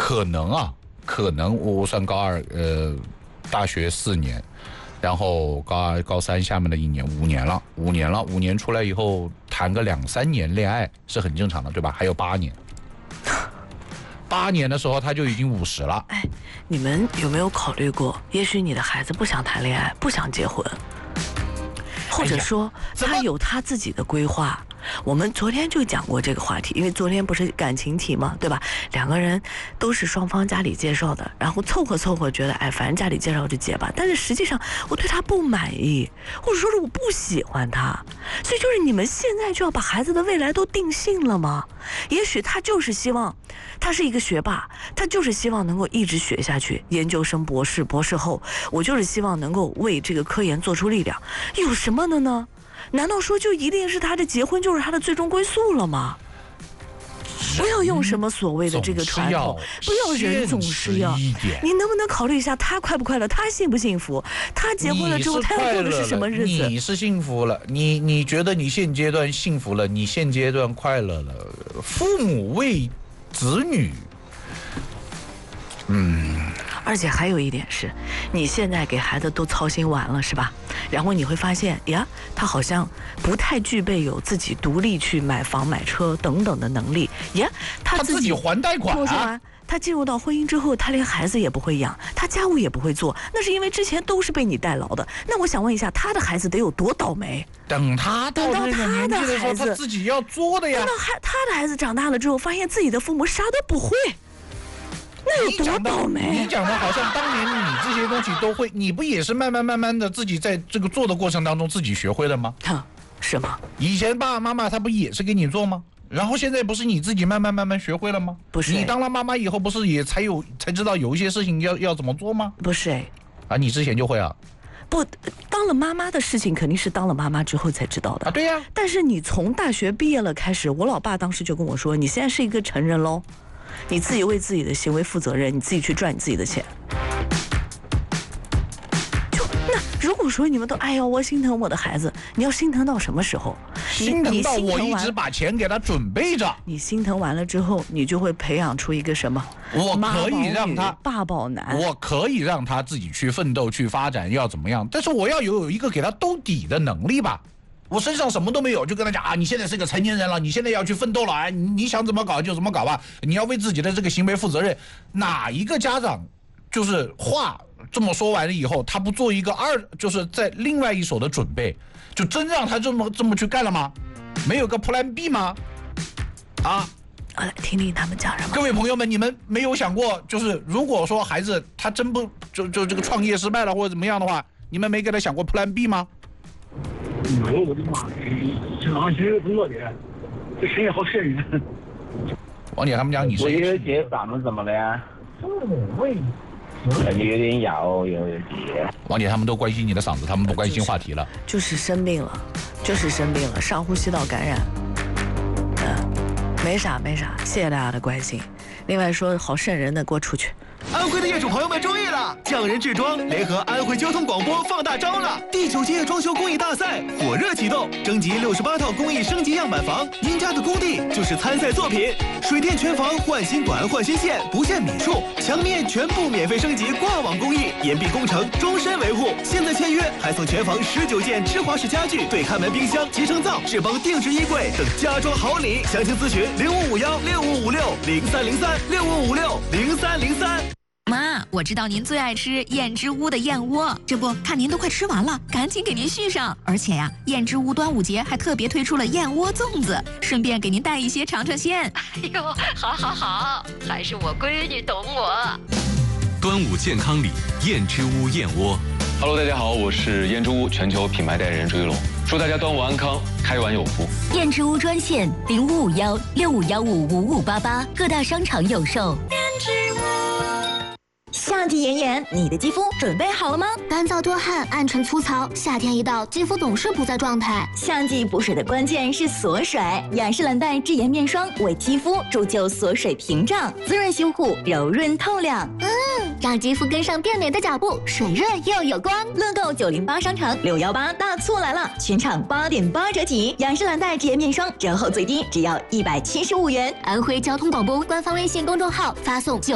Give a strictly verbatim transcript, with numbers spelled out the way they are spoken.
可能啊，可能我算高二，呃，大学四年，然后高二、高三下面的一年，五年了，五年了，五年出来以后谈个两三年恋爱是很正常的，对吧？还有八年，八年的时候他就已经五十了。 哎，你们有没有考虑过，也许你的孩子不想谈恋爱，不想结婚，或者说他有他自己的规划？我们昨天就讲过这个话题，因为昨天不是感情题嘛，对吧？两个人都是双方家里介绍的，然后凑合凑合，觉得哎，反正家里介绍就结吧。但是实际上我对他不满意，或者说是我不喜欢他，所以就是你们现在就要把孩子的未来都定性了吗？也许他就是希望，他是一个学霸，他就是希望能够一直学下去，研究生、博士、博士后，我就是希望能够为这个科研做出力量，有什么的呢？难道说就一定是他的结婚就是他的最终归宿了吗？不要用什么所谓的这个传统，不要人总是要，你能不能考虑一下他快不快乐，他幸不幸福，他结婚了之后他要过的是什么日子？ 你是幸福了，你你觉得你现阶段幸福了，你现阶段快乐了，父母为子女，嗯。 而且还有一点是，你现在给孩子都操心完了，是吧？然后你会发现呀，他好像不太具备有自己独立去买房买车等等的能力呀。他自己, 他自己还贷款啊。 他进入到婚姻之后，他连孩子也不会养，他家务也不会做，那是因为之前都是被你代劳的。那我想问一下，他的孩子得有多倒霉？ 等他到那个年纪的时候，他自己要做的呀。 等到他的孩子长大了之后，发现自己的父母啥都不会。那有多倒霉？ 你讲的好像当年你这些东西都会，你不也是慢慢慢慢的自己在这个做的过程当中自己学会的吗？ 哈，是吗？ 以前爸爸妈妈他不也是给你做吗？然后现在不是你自己慢慢慢慢学会了吗？ 不是， 你当了妈妈以后不是也才有才知道有一些事情要要怎么做吗？ 不是哎， 啊，你之前就会啊？ 不，当了妈妈的事情肯定是当了妈妈之后才知道的啊。对呀、啊。 但是你从大学毕业了开始，我老爸当时就跟我说，你现在是一个成人喽。你自己为自己的行为负责任，你自己去赚你自己的钱。就那如果说你们都哎呦我心疼我的孩子，你要心疼到什么时候？ 心疼到我一直把钱给他准备着。 你心疼完了之后，你就会培养出一个什么？ 我可以让他爸宝男， 我可以让他自己去奋斗去发展，要怎么样？但是我要有一个给他兜底的能力吧。我身上什么都没有，就跟他讲啊，你现在是个成年人了，你现在要去奋斗了，哎，你你想怎么搞就怎么搞吧，你要为自己的这个行为负责任。哪一个家长就是话这么说完了以后，他不做一个二，就是在另外一手的准备，就真让他这么这么去干了吗？没有个 Plan B 吗？啊， 我来听听他们讲什么。 各位朋友们，你们没有想过，就是如果说孩子他真不就就这个创业失败了或者怎么样的话，你们没给他想过 Plan B 吗？ 哎呦我的妈！这哪是工作的？这声音好瘆人。 王姐他们讲你是。 我有姐嗓子怎么了呀？感觉有点哑，有点姐。 王姐他们都关心你的嗓子，他们不关心话题了。 就是、就是生病了，就是生病了，上呼吸道感染。嗯，没啥没啥，谢谢大家的关心。另外说好瘆人的，给我出去。 安徽的业主朋友们注意了！匠人制装联合安徽交通广播放大招了！第九届装修工艺大赛火热启动，征集六十八套工艺升级样板房，您家的工地就是参赛作品。水电全房换新管换新线，不限米数，墙面全部免费升级挂网工艺，岩壁工程终身维护。现在签约还送全房十九件芝华士家具、对看门冰箱、集成灶、智邦定制衣柜等家装好礼。详情咨询零五五幺六五五六零三零三六五五六零三零三。 妈，我知道您最爱吃燕之屋的燕窝，这不看您都快吃完了，赶紧给您续上。而且呀，燕之屋端午节还特别推出了燕窝粽子，顺便给您带一些尝尝鲜。 哎呦，好好好，还是我闺女懂我。 端午健康礼，燕之屋燕窝。 Hello， 大家好，我是燕之屋全球品牌代言人朱一龙，祝大家端午安康，开碗有福。 燕之屋专线零五五幺六五幺五五五八八，各大商场有售。燕之屋。 夏季炎炎，你的肌肤准备好了吗？ 干燥多汗、暗沉粗糙，夏天一到，肌肤总是不在状态。 夏季补水的关键是锁水，雅诗兰黛智妍面霜为肌肤铸就锁水屏障，滋润修护，柔润透亮。 嗯，让肌肤跟上变美的脚步，水润又有光。 乐购九零八商城六幺八大促来了，全场八点八折起，雅诗兰黛智妍面霜折后最低只要一百七十五元。 安徽交通广播官方微信公众号发送九。